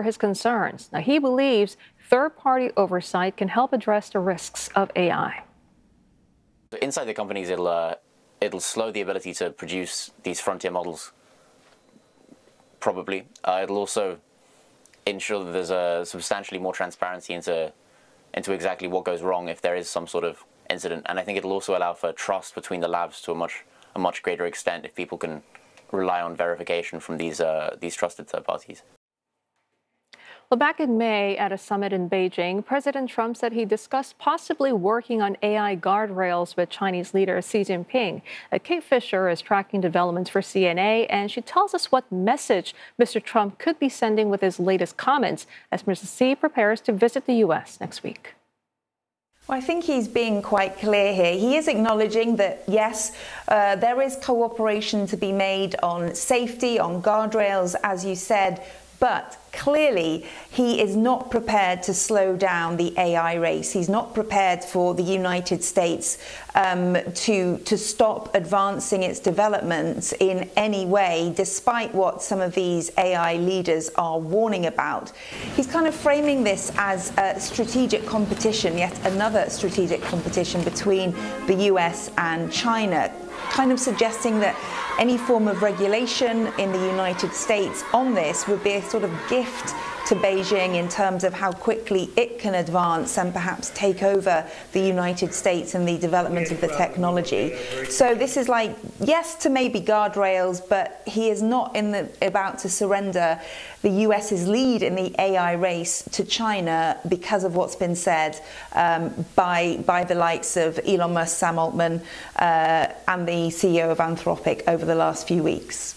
over his concerns. Now, he believes third-party oversight can help address the risks of AI. Inside the companies, it'll slow the ability to produce these frontier models, probably. It'll also ensure that there's a substantially more transparency into exactly what goes wrong if there is some sort of incident. And I think it'll also allow for trust between the labs to a much greater extent if people can rely on verification from these trusted third parties. Well, back in May at a summit in Beijing, President Trump said he discussed possibly working on AI guardrails with Chinese leader Xi Jinping. Kate Fisher is tracking developments for CNA, and she tells us what message Mr. Trump could be sending with his latest comments as Mr. Xi prepares to visit the U.S. next week. Well, I think he's being quite clear here. He is acknowledging that, yes, there is cooperation to be made on safety, on guardrails, as you said, but clearly he is not prepared to slow down the AI race. He's not prepared for the United States to stop advancing its development in any way, despite what some of these AI leaders are warning about. He's kind of framing this as a strategic competition, yet another strategic competition between the US and China, kind of suggesting that any form of regulation in the United States on this would be a sort of gift to Beijing in terms of how quickly it can advance and perhaps take over the United States and the development of the technology. So this is like, yes to maybe guardrails, but he is not about to surrender the US's lead in the AI race to China because of what's been said by the likes of Elon Musk, Sam Altman, and the CEO of Anthropic over the last few weeks.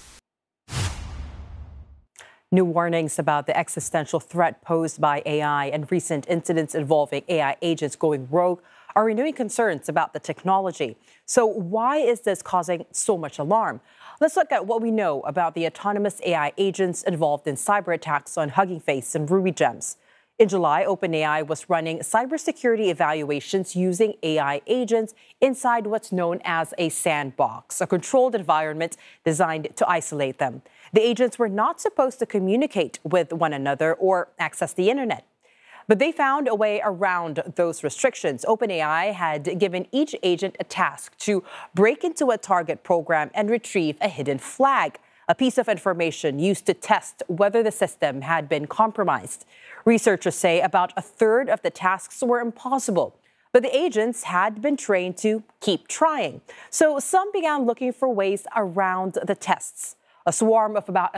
New warnings about the existential threat posed by AI and recent incidents involving AI agents going rogue are renewing concerns about the technology. So why is this causing so much alarm? Let's look at what we know about the autonomous AI agents involved in cyber attacks on Hugging Face and RubyGems. In July, OpenAI was running cybersecurity evaluations using AI agents inside what's known as a sandbox, a controlled environment designed to isolate them. The agents were not supposed to communicate with one another or access the internet. But they found a way around those restrictions. OpenAI had given each agent a task to break into a target program and retrieve a hidden flag, a piece of information used to test whether the system had been compromised. Researchers say about a third of the tasks were impossible, but the agents had been trained to keep trying. So some began looking for ways around the tests. A swarm of about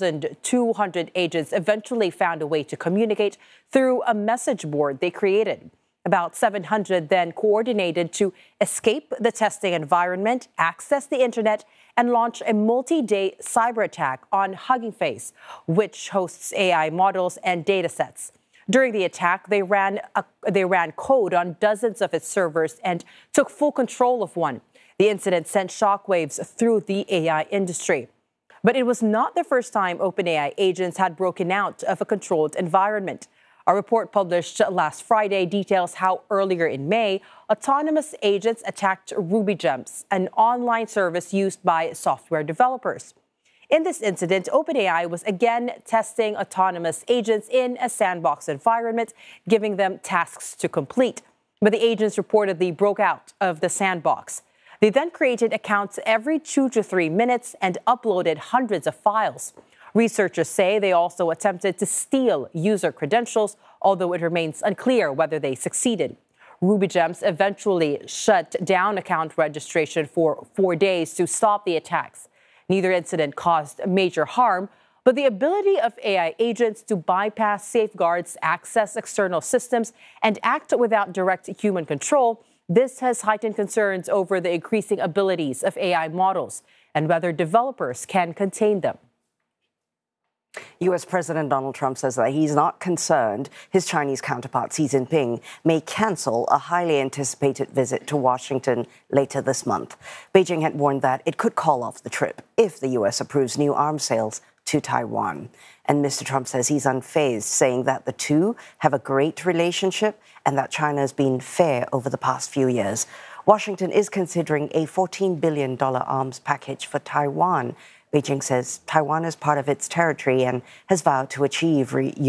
1,200 agents eventually found a way to communicate through a message board they created. About 700 then coordinated to escape the testing environment, access the internet, and launch a multi-day cyber attack on Hugging Face, which hosts AI models and datasets. During the attack, they ran code on dozens of its servers and took full control of one. The incident sent shockwaves through the AI industry. But it was not the first time OpenAI agents had broken out of a controlled environment. A report published last Friday details how earlier in May, autonomous agents attacked RubyGems, an online service used by software developers. In this incident, OpenAI was again testing autonomous agents in a sandbox environment, giving them tasks to complete. But the agents reportedly broke out of the sandbox. They then created accounts every 2 to 3 minutes and uploaded hundreds of files. Researchers say they also attempted to steal user credentials, although it remains unclear whether they succeeded. RubyGems eventually shut down account registration for 4 days to stop the attacks. Neither incident caused major harm, but the ability of AI agents to bypass safeguards, access external systems, and act without direct human control, this has heightened concerns over the increasing abilities of AI models and whether developers can contain them. U.S. President Donald Trump says that he's not concerned his Chinese counterpart Xi Jinping may cancel a highly anticipated visit to Washington later this month. Beijing had warned that it could call off the trip if the U.S. approves new arms sales to Taiwan. And Mr. Trump says he's unfazed, saying that the two have a great relationship and that China has been fair over the past few years. Washington is considering a $14 billion arms package for Taiwan. Beijing says Taiwan is part of its territory and has vowed to achieve